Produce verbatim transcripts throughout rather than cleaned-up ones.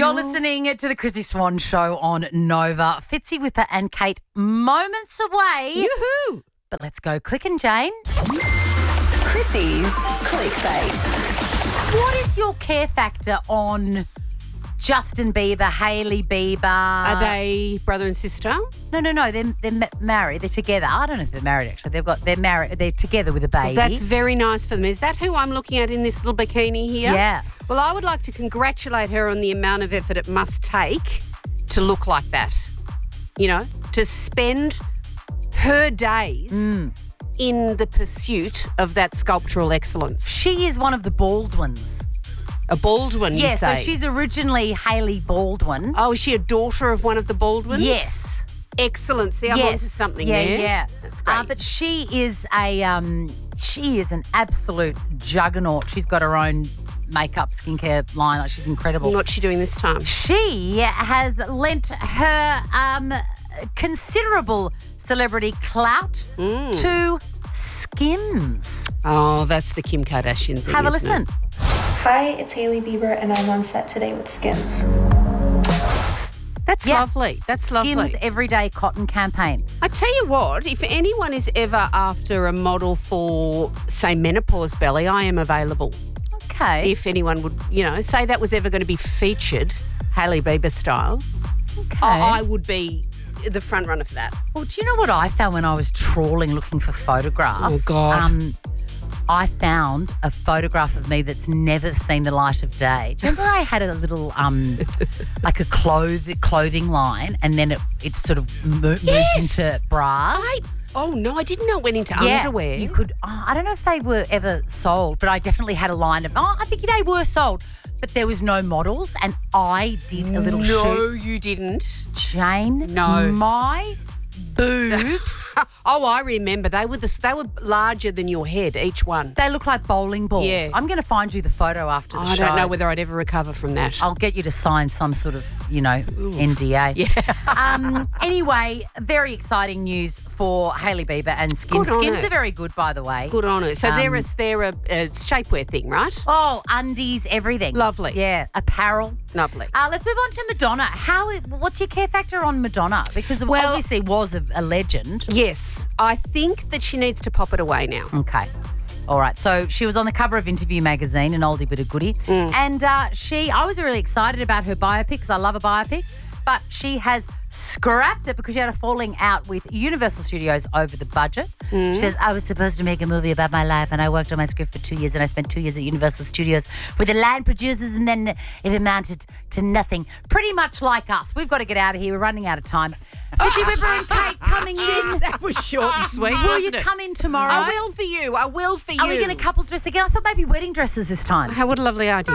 You're listening to the Chrissy Swan Show on Nova. Fitzy Whipper and Kate moments away. Yoo-hoo! But let's go clicking, Jane. Chrissy's Clickbait. What is your care factor on Justin Bieber, Hailey Bieber? Are they brother and sister? No, no, no. They're, they're ma- married. They're together. I don't know if they're married, actually. They've got, they're married. They're together with a baby. Well, that's very nice for them. Is that who I'm looking at in this little bikini here? Yeah. Well, I would like to congratulate her on the amount of effort it must take to look like that. You know, to spend her days Mm. in the pursuit of that sculptural excellence. She is one of the Baldwins. A Baldwin, Yeah, you say? so she's originally Hailey Baldwin. Oh, is she a daughter of one of the Baldwins? Yes. Excellent. See, I'm yes. onto something yeah, there. Yeah, That's great. Uh, but she is a um, she is an absolute juggernaut. She's got her own makeup, skincare line. Like, she's incredible. What's she doing this time? She has lent her um, considerable celebrity clout Mm. to Skims. Oh, that's the Kim Kardashian thing. Have a isn't it? listen. Hi, it's Hailey Bieber, and I'm on set today with Skims. That's Yeah. lovely. That's Skims lovely. Everyday Cotton Campaign. I tell you what, if anyone is ever after a model for, say, menopause belly, I am available. Okay. If anyone would, you know, say that was ever going to be featured, Hailey Bieber style, okay. I, I would be the front runner for that. Well, do you know what I found when I was trawling looking for photographs? Oh, God. Um, I found a photograph of me that's never seen the light of day. Do you remember I had a little, um, like a cloth- clothing line, and then it, it sort of mo- moved Yes. into bras? I, oh, no, I didn't know it went into Yeah, underwear. you could. Oh, I don't know if they were ever sold, but I definitely had a line of. Oh, I think they were sold, but there was no models, and I did a little no, shoot. you didn't. Jane, No. my boobs. Oh, I remember. They were the, they were larger than your head, each one. They look like bowling balls. Yeah. I'm going to find you the photo after the I show. don't know whether I'd ever recover from that. I'll get you to sign some sort of, you know, N D A. Yeah. Um, anyway, very exciting news for Hailey Bieber and Skims. Good on Skims her. are very good, by the way. Good on her. So Um, they're, a, they're a, a shapewear thing, right? Oh, undies, everything. Lovely. Yeah, apparel. Lovely. Uh, let's move on to Madonna. How? What's your care factor on Madonna? Because it Well- obviously was a, a legend. Yes, I think that she needs to pop it away now. Okay. All right. So she was on the cover of Interview magazine, an oldie but a goodie. Mm. And uh, she, I was really excited about her biopic because I love a biopic, but she has scrapped it because she had a falling out with Universal Studios over the budget. Mm. She says, I was supposed to make a movie about my life and I worked on my script for two years and I spent two years at Universal Studios with the land producers and then it amounted to nothing. Pretty much like us. We've got to get out of here. We're running out of time. Fitzy Whipper and Kate coming in. That was short and sweet, Will you wasn't it? come in tomorrow? I will for you. I will for you. Are we going to couples dress again? I thought maybe wedding dresses this time. How what a lovely idea.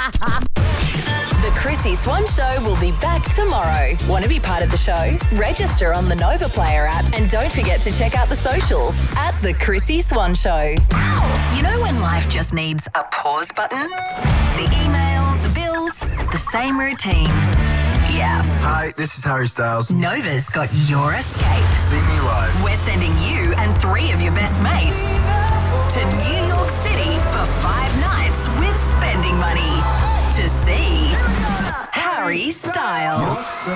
The Chrissy Swan Show will be back tomorrow. Want to be part of the show? Register on the Nova Player app and don't forget to check out the socials at The Chrissy Swan Show. You know when life just needs a pause button? The emails, the bills, the same routine. Yeah. Hi, this is Harry Styles. Nova's got your escape. See me live. We're sending you and three of your best mates to New York City for five nights with spending money to see Harry Styles.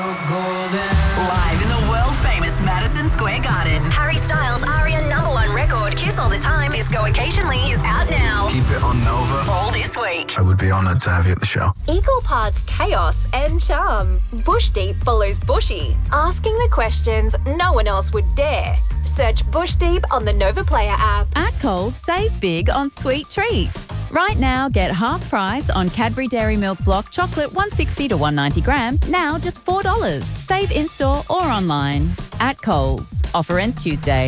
Live in the world-famous Madison Square Garden. Harry Styles' Aria number one record, Kiss All the Time, Disco Occasionally, is out now. Keep it on Nova. All this week. I would be honoured to have you at the show. Equal parts chaos and charm. Bush Deep follows Bushy, asking the questions no one else would dare. Search Bush Deep on the Nova Player app. At Coles, save big on sweet treats. Right now, get half price on Cadbury Dairy Milk Block Chocolate one sixty to one ninety grams, now just four dollars. Save in-store or online. At Coles. Offer ends Tuesday.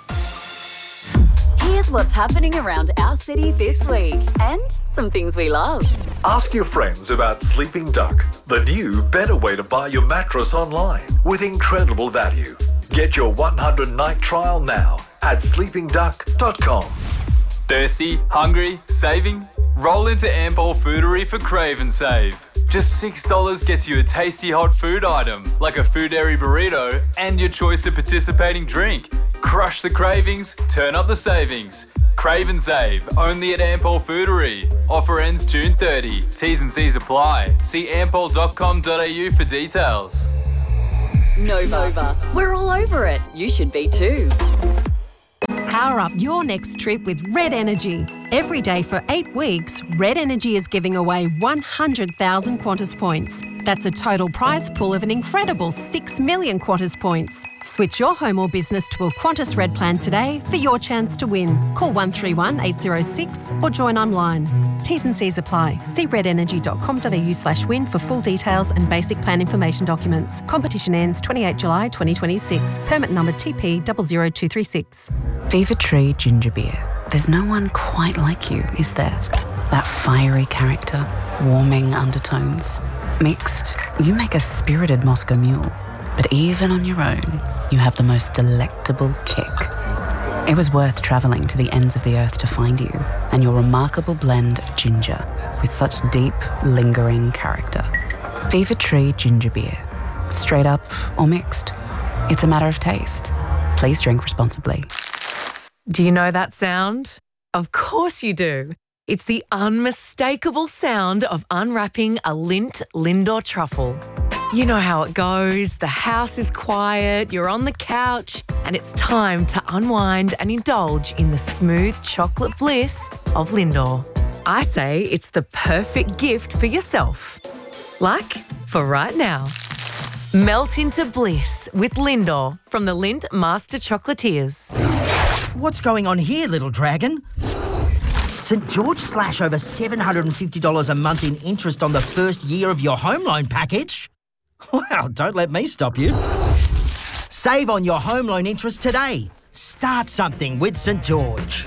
Here's what's happening around our city this week and some things we love. Ask your friends about Sleeping Duck, the new, better way to buy your mattress online with incredible value. Get your one hundred night trial now at sleeping duck dot com. Thirsty? Hungry? Saving? Roll into Ampol Foodery for Crave and Save. Just six dollars gets you a tasty hot food item, like a Foodary burrito, and your choice of participating drink. Crush the cravings, turn up the savings. Crave and save, only at Ampol Foodery. Offer ends June thirtieth. T's and C's apply. See ampol dot com dot a u for details. Nova. Nova. We're all over it. You should be too. Power up your next trip with Red Energy. Every day for eight weeks, Red Energy is giving away one hundred thousand Qantas points. That's a total prize pool of an incredible six million Qantas points. Switch your home or business to a Qantas Red plan today for your chance to win. Call one three one eight zero six or join online. T's and C's apply. See red energy dot com dot a u slash win for full details and basic plan information documents. Competition ends twenty-eighth of July twenty twenty-six. Permit number T P zero zero two three six. Fever Tree Ginger Beer. There's no one quite like you, is there? That fiery character, warming undertones. Mixed, you make a spirited Moscow Mule. But even on your own, you have the most delectable kick. It was worth travelling to the ends of the earth to find you and your remarkable blend of ginger with such deep, lingering character. Fever Tree Ginger Beer. Straight up or mixed. It's a matter of taste. Please drink responsibly. Do you know that sound? Of course you do. It's the unmistakable sound of unwrapping a Lindt Lindor truffle. You know how it goes. The house is quiet, you're on the couch, and it's time to unwind and indulge in the smooth chocolate bliss of Lindor. I say it's the perfect gift for yourself. Like for right now. Melt into bliss with Lindor from the Lindt Master Chocolatiers. What's going on here, little dragon? St George slash over seven hundred fifty dollars a month in interest on the first year of your home loan package? Well, don't let me stop you. Save on your home loan interest today. Start something with St George.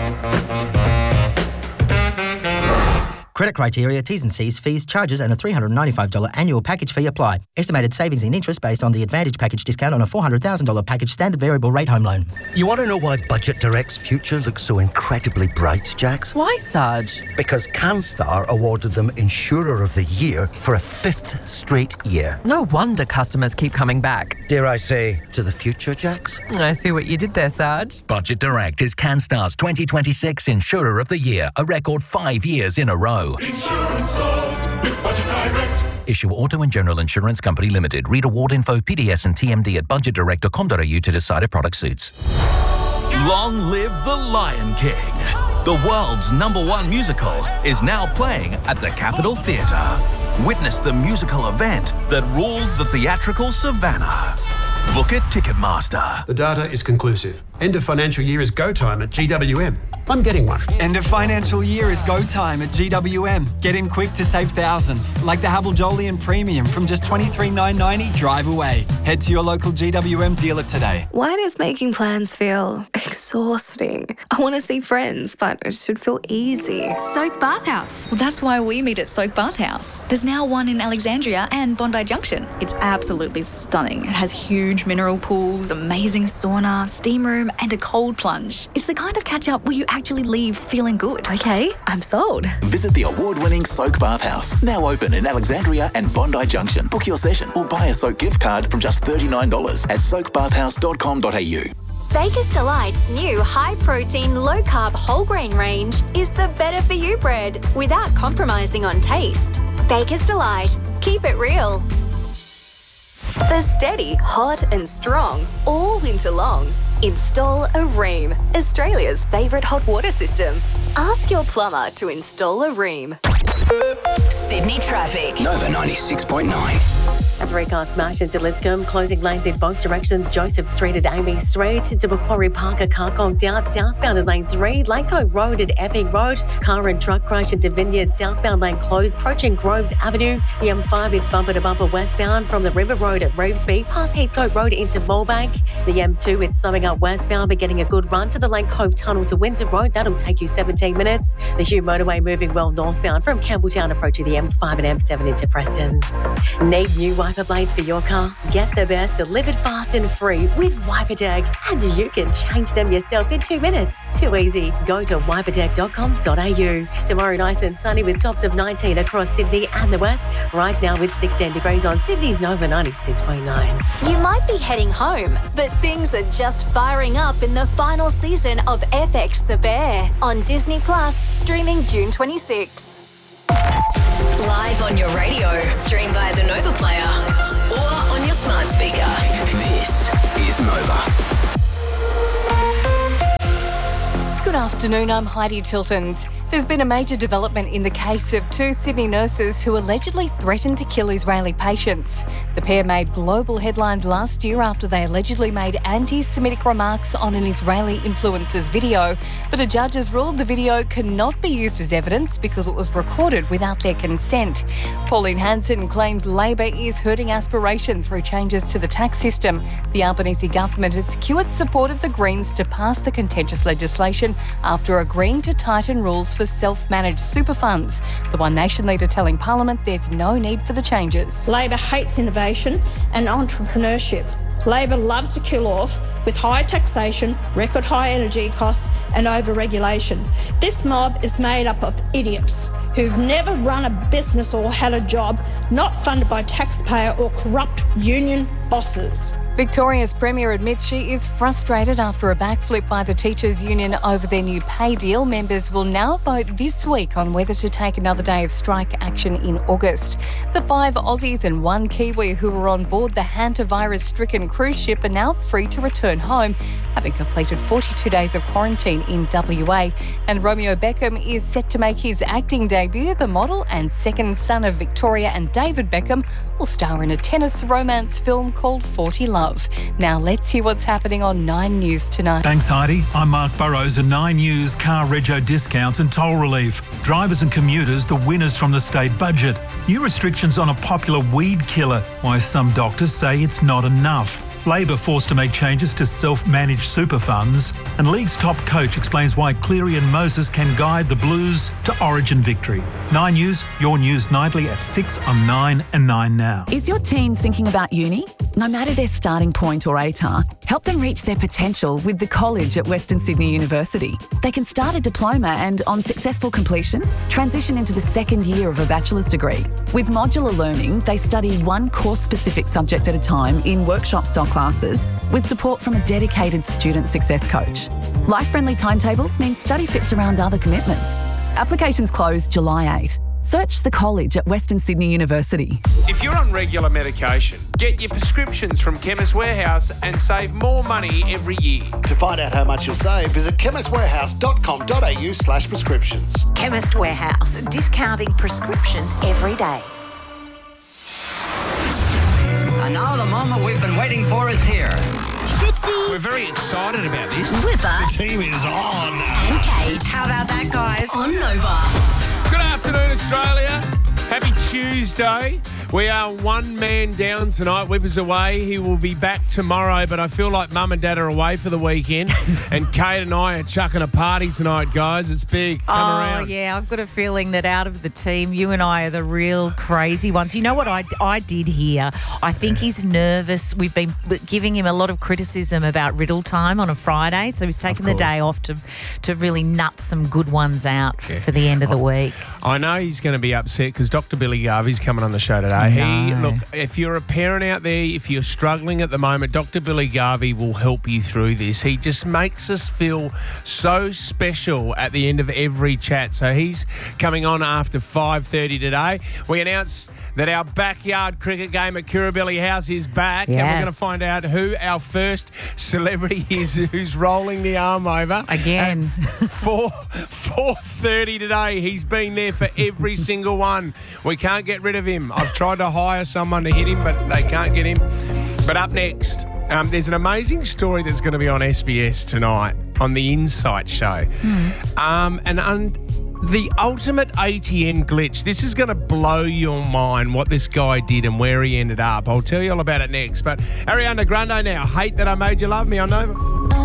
Credit criteria, T's and C's, fees, charges and a three hundred ninety-five dollars annual package fee apply. Estimated savings in interest based on the Advantage package discount on a four hundred thousand dollars package standard variable rate home loan. You want to know why Budget Direct's future looks so incredibly bright, Jax? Why, Sarge? Because CanStar awarded them Insurer of the Year for a fifth straight year. No wonder customers keep coming back. Dare I say, to the future, Jax? I see what you did there, Sarge. Budget Direct is CanStar's twenty twenty-six Insurer of the Year, a record five years in a row. Insurance solved with Budget Direct. Issue Auto and General Insurance Company Limited. Read award info, P D S and T M D at budget direct dot com dot a u to decide if product suits. Long live the Lion King. The world's number one musical is now playing at the Capitol Theatre. Witness the musical event that rules the theatrical savannah. Book at Ticketmaster. The data is conclusive. End of financial year is go time at G W M. I'm getting one. End of financial year is go time at G W M. Get in quick to save thousands, like the Havel Jolion Premium from just twenty-three thousand nine hundred ninety dollars drive away. Head to your local G W M dealer today. Why does making plans feel exhausting? I want to see friends, but it should feel easy. Soak Bathhouse. Well, that's why we meet at Soak Bathhouse. There's now one in Alexandria and Bondi Junction. It's absolutely stunning. It has huge mineral pools, amazing sauna, steam room, and a cold plunge. It's the kind of catch-up where you actually leave feeling good. Okay, I'm sold. Visit the award-winning Soak Bathhouse, now open in Alexandria and Bondi Junction. Book your session or buy a Soak gift card from just thirty-nine dollars at soak bathhouse dot com dot a u. Baker's Delight's new high-protein, low-carb whole grain range is the better-for-you bread without compromising on taste. Baker's Delight. Keep it real. For steady, hot and strong, all winter long, install a Rheem, Australia's favourite hot water system. Ask your plumber to install a Rheem. Sydney traffic. Nova ninety-six point nine. A three-car smash into Lithgow, closing lanes in both directions. Joseph Street at Amy Street to Macquarie Park, a car gone down southbound in lane three. Lane Cove Road at Epping Road. Car and truck crash into Vineyard, southbound lane closed. Approaching Groves Avenue. The M five, it's bumper to bumper westbound from the River Road at Revesby, past Heathcote Road into Moorebank. The M two, it's slowing up westbound, but getting a good run to the Lane Cove Tunnel to Windsor Road. That'll take you seventeen minutes. The Hugh Motorway moving well northbound from Campbelltown, approaching the M five and M seven into Prestons. Need new wires wiper blades for your car? Get the best delivered fast and free with WiperTech. And you can change them yourself in two minutes. Too easy. Go to wiper tech dot com dot a u. Tomorrow nice and sunny with tops of nineteen across Sydney and the West. Right now with sixteen degrees on Sydney's Nova ninety-six point nine. You might be heading home, but things are just firing up in the final season of F X The Bear on Disney Plus, streaming June twenty-sixth. Live on your radio, stream via the Nova Player or on your smart speaker. This is Nova. Good afternoon, I'm Heidi Tiltons. There's been a major development in the case of two Sydney nurses who allegedly threatened to kill Israeli patients. The pair made global headlines last year after they allegedly made anti-Semitic remarks on an Israeli influencer's video, but a judge has ruled the video cannot be used as evidence because it was recorded without their consent. Pauline Hanson claims Labor is hurting aspiration through changes to the tax system. The Albanese government has secured support of the Greens to pass the contentious legislation after agreeing to tighten rules for self-managed super funds. The One Nation leader telling Parliament there's no need for the changes. Labor hates innovation and entrepreneurship. Labor loves to kill off with high taxation, record high energy costs and over-regulation. This mob is made up of idiots who've never run a business or had a job, not funded by taxpayer or corrupt union bosses. Victoria's Premier admits she is frustrated after a backflip by the teachers' union over their new pay deal. Members will now vote this week on whether to take another day of strike action in August. The five Aussies and one Kiwi who were on board the hantavirus-stricken cruise ship are now free to return home, having completed forty-two days of quarantine in W A. And Romeo Beckham is set to make his acting debut. The model and second son of Victoria and David Beckham will star in a tennis romance film called forty Love. Now let's hear what's happening on Nine News tonight. Thanks, Heidi. I'm Mark Burrows and Nine News car rego discounts and toll relief. Drivers and commuters the winners from the state budget. New restrictions on a popular weed killer. Why some doctors say it's not enough. Labor forced to make changes to self-managed super funds. And League's top coach explains why Cleary and Moses can guide the Blues to Origin victory. Nine News, your news nightly at six on Nine and Nine Now. Is your teen thinking about uni? No matter their starting point or A T A R, help them reach their potential with the college at Western Sydney University. They can start a diploma and, on successful completion, transition into the second year of a bachelor's degree. With modular learning, they study one course-specific subject at a time in workshop-style classes with support from a dedicated student success coach. Life-friendly timetables mean study fits around other commitments. Applications close July eighth. Search the college at Western Sydney University. If you're on regular medication, get your prescriptions from Chemist Warehouse and save more money every year. To find out how much you'll save, visit chemist warehouse dot com dot a u slash prescriptions. Chemist Warehouse, discounting prescriptions every day. And now the moment we've been waiting for is here. Fitzy. We're very excited about this. Whipper. The team is on. And Kate. How about that, guys? On Nova. Good afternoon, Australia. Happy Tuesday. We are one man down tonight. Whipper's away. He will be back tomorrow, but I feel like Mum and Dad are away for the weekend. And Kate and I are chucking a party tonight, guys. It's big. Come oh, around. yeah. I've got a feeling that out of the team, you and I are the real crazy ones. You know what I, I did hear? I think he's nervous. We've been giving him a lot of criticism about Riddle Time on a Friday, so he's taken the day off to, to really nut some good ones out yeah. for the end of the week. I know he's going to be upset because Doctor Billy Garvey's coming on the show today. He No. look, if you're a parent out there, if you're struggling at the moment, Doctor Billy Garvey will help you through this. He just makes us feel so special at the end of every chat. So he's coming on after five thirty today. We announced that our backyard cricket game at Kirribilli House is back, Yes. and we're going to find out who our first celebrity is who's rolling the arm over. Again. At four thirty today. He's been there for every single one. We can't get rid of him. I've tried to hire someone to hit him, but they can't get him. But up next, um, there's an amazing story that's going to be on S B S tonight on the Insight Show. Mm. Um, and un- the ultimate A T M glitch. This is going to blow your mind what this guy did and where he ended up. I'll tell you all about it next. But Ariana Grande now. Hate That I Made You Love Me on Nova.